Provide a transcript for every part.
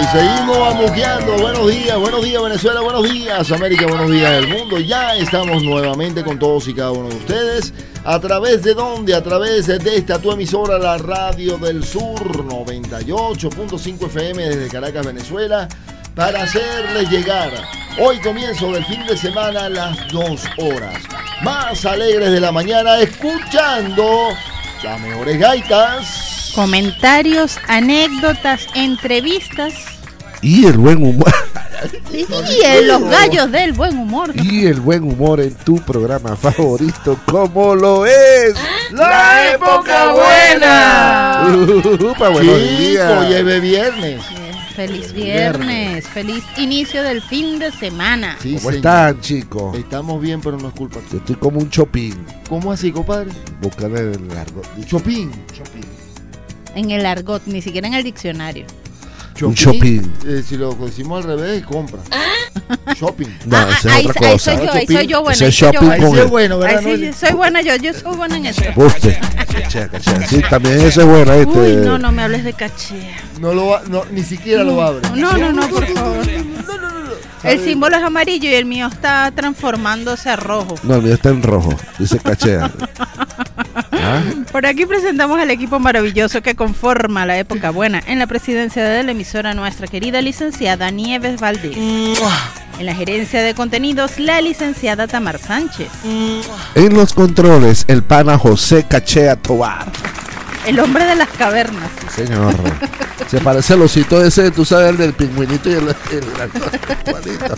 seguimos amuqueando. Buenos días Venezuela, buenos días América, buenos días el mundo. Ya estamos nuevamente con todos y cada uno de ustedes. ¿A través de dónde? A través de esta tu emisora, la Radio del Sur 98.5 FM desde Caracas, Venezuela, para hacerles llegar hoy comienzo del fin de semana las 2 horas más alegres de la mañana, escuchando las mejores gaitas, comentarios, anécdotas, entrevistas y el buen humor. Y los gallos del buen humor. Y el buen humor en tu programa favorito, como lo es La Época Buena. Buenos días. Hoy es viernes. Feliz viernes, feliz inicio del fin de semana. Sí, ¿Cómo están, chicos? Estamos bien, pero no es culpa Yo tuya. estoy como un chopín. ¿Cómo así, compadre? Buscando el largo. Chopín. En el argot, ni siquiera en el diccionario. Un shopping. Si lo decimos al revés, compra. Shopping. No, esa es otra cosa. Ahí soy yo buena. Ese ahí soy yo shopping buena. Ahí sí es bueno, ¿verdad? Ahí sí, Noelia? soy buena yo soy buena en eso. Usted. Cachea. Sí, también eso es bueno, ¿viste? Uy, no me hables de caché. No lo va, no, ni siquiera lo abre. No, por favor. El símbolo es amarillo y el mío está transformándose a rojo. No, el mío está en rojo. Dice cachea. ¿Ah? Por aquí presentamos al equipo maravilloso que conforma la época buena. En la presidencia de la emisora, nuestra querida licenciada Nieves Valdés. En la gerencia de contenidos, la licenciada Tamar Sánchez. En los controles, el pana José Cachea Tobar. El hombre de las cavernas. Señor. Se parece al osito ese, tú sabes, el del pingüinito y el igualito.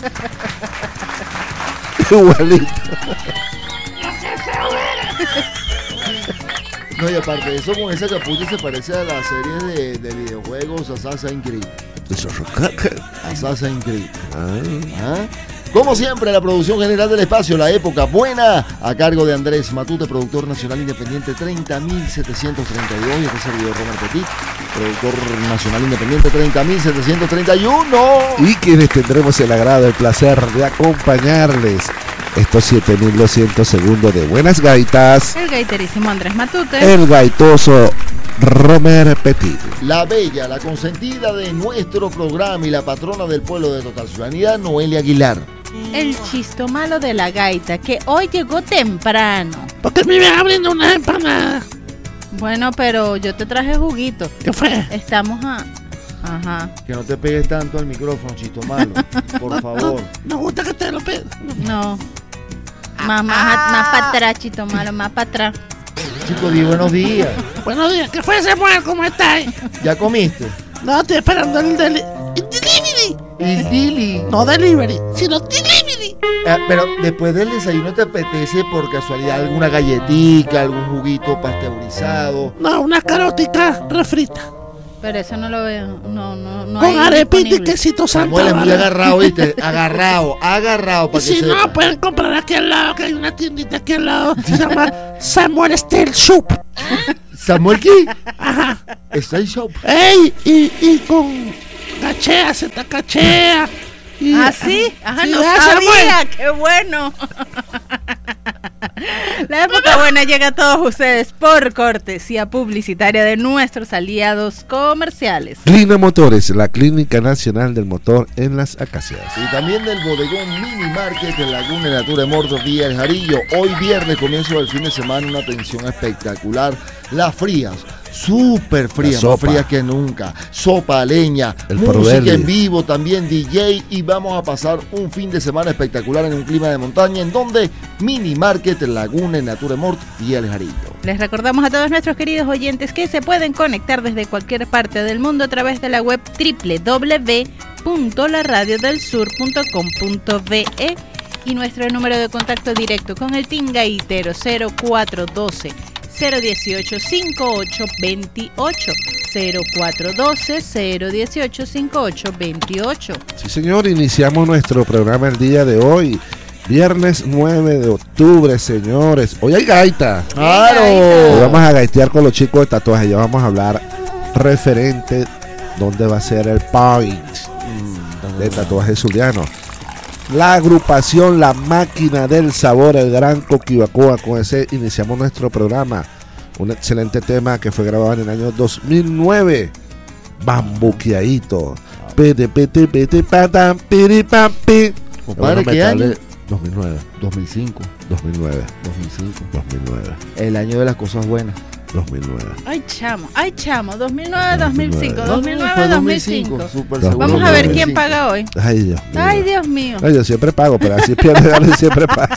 Igualito. No, y aparte de eso, con esa capucha se parece a la serie de videojuegos Assassin's Creed. Assassin's Creed. ¿Ah? Como siempre, la producción general del espacio, La Época Buena, a cargo de Andrés Matute, productor nacional independiente 30.732, y este servidor Romero Petit, productor nacional independiente 30.731. Y quienes tendremos el agrado, el placer de acompañarles estos 7.200 segundos de buenas gaitas. El gaiterísimo Andrés Matute. El gaitoso Romer Petit. La bella, la consentida de nuestro programa y la patrona del pueblo de Total Ciudadanía, Noelia Aguilar. El chisto malo de la gaita, que hoy llegó temprano. Porque me iban abriendo unas empanadas. Bueno, pero yo te traje juguito. ¿Qué fue? Estamos a... Ajá. Que no te pegues tanto al micrófono, chito malo, por favor. No gusta que te lo pegue. No. Más para atrás, chito malo, más para atrás. Chicos, di buenos días. Buenos días, ¿qué fue, Samuel? ¿Cómo estás? ¿Ya comiste? No, estoy esperando el delivery. Y Dili. No delivery, sino delivery. Pero después del desayuno, ¿te apetece por casualidad alguna galletica, algún juguito pasteurizado? No, una carotica refrita. Pero eso no lo veo. No Con hay arepita y disponible. quesito Samuel es muy Santa. agarrado, ¿viste? Agarrado para que Si sepa. no, pueden comprar aquí al lado, que hay una tiendita aquí al lado. Se llama Samuel Steel Shop. ¿Samuel qué? Ajá. Está en shop. ¡Ey! Y con cachea, se te cachea. Y, ¿Ah, sí? Ajá, sí, no Samuel. sabía. ¡Qué bueno! La época buena llega a todos ustedes por cortesía publicitaria de nuestros aliados comerciales. Clina Motores, la Clínica Nacional del Motor en Las Acacias. Y también del bodegón Mini Market en Laguna Natura de Mordos, Villa El Jarillo. Hoy viernes, comienzo del fin de semana, una atención espectacular. Las frías, súper frías, La más sopa. frías que nunca. Sopa a leña, El música Proverbi. en vivo, también DJ. Y vamos a pasar un fin de semana espectacular en un clima de montaña, en donde Mini Market en Laguna Natura de Mordos, Villa El Jarillo. Les recordamos a todos nuestros queridos oyentes que se pueden conectar desde cualquier parte del mundo a través de la web www.laradiodelsur.com.be y nuestro número de contacto directo con el Team Gaitero 0412 018 5828 0412 018 5828. Sí, señor, iniciamos nuestro programa el día de hoy. Viernes 9 de octubre, señores. Hoy hay gaita. ¡Claro! Hoy vamos a gaitear con los chicos de tatuaje. Ya vamos a hablar referente dónde va a ser el point de tatuaje zuliano. La agrupación La Máquina del Sabor, el Gran Coquibacoa. Con ese iniciamos nuestro programa. Un excelente tema que fue grabado en el año 2009. Bambuqueadito. Pete, pete, pete, patam, piri, pam, pi. Compadre, ¿qué año? 2009. 2005. 2009. 2005. 2009. El año de las cosas buenas. 2009. Ay, chamo, 2009, 2005, 2009, Fue 2005. Súper Vamos seguro. Vamos a ver 2005. quién paga hoy. Ay, Dios mío. Ay, Dios mío. Ay, yo siempre pago, pero así pierde, dale, siempre pago.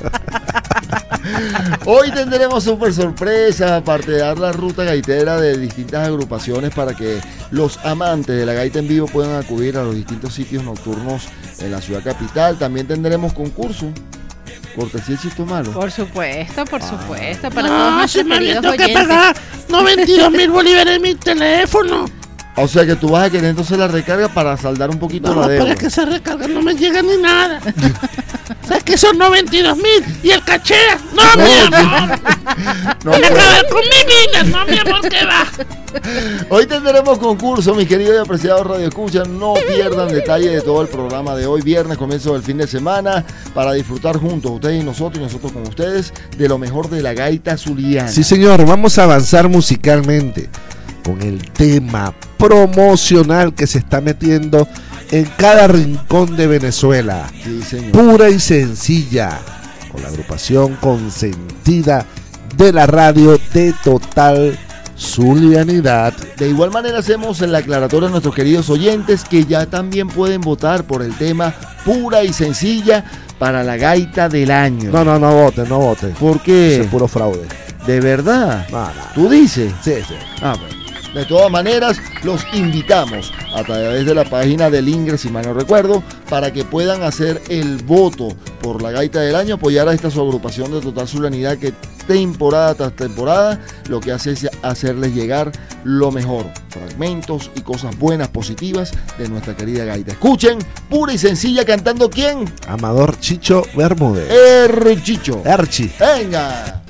Hoy tendremos súper sorpresa, aparte de dar la ruta gaitera de distintas agrupaciones para que los amantes de la gaita en vivo puedan acudir a los distintos sitios nocturnos en la ciudad capital. También tendremos concurso, cortesía de Chisto Malo. Por supuesto, para todos No, nuestros si me queridos tengo que oyentes. pagar 92.000 bolívares en mi teléfono. O sea que tú vas a querer entonces la recarga para saldar un poquito No, la pero deuda. es que esa recarga no me llega ni nada. ¿Sabes que son 92.000? ¿Y el caché? No, mi amor. No, Voy a pues, acabar con mi vida. No, mi amor, ¿qué va? hoy tendremos concurso, mis queridos y apreciados Radio Escucha. No pierdan detalle de todo el programa de hoy, viernes, comienzo del fin de semana, para disfrutar juntos, ustedes y nosotros con ustedes, de lo mejor de la gaita zuliana. Sí, señor, vamos a avanzar musicalmente con el tema promocional que se está metiendo en cada rincón de Venezuela. Sí, señor. Pura y sencilla, con la agrupación consentida de la radio de total zulianidad. De igual manera hacemos la aclaratoria a nuestros queridos oyentes que ya también pueden votar por el tema Pura y Sencilla para la gaita del año. No voten, no voten. ¿Por Eso qué? es puro fraude. ¿De verdad? No. ¿Tú dices? Sí, sí. Ah, bueno. De todas maneras, los invitamos a través de la página del Ingres, si mal no recuerdo, para que puedan hacer el voto por la gaita del año, apoyar a esta su agrupación de total zulianidad que temporada tras temporada lo que hace es hacerles llegar lo mejor, fragmentos y cosas buenas, positivas de nuestra querida gaita. Escuchen, Pura y Sencilla, cantando ¿quién? Amador Chicho Bermúdez. Chicho. Archie. Venga.